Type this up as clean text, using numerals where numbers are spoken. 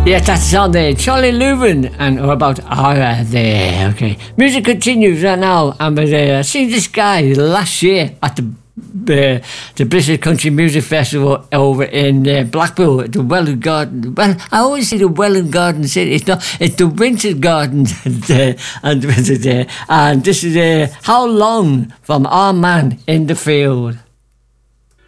Yes, that's on there. Charlie Leuven and or about Ara there. Okay. Music continues right now. And I seen this guy last year at the British Country Music Festival over in Blackpool at the Welland Garden. Well, I always say the Welland Garden City. It's not. It's the Winter Garden and this is How Long from Our Man in the Field.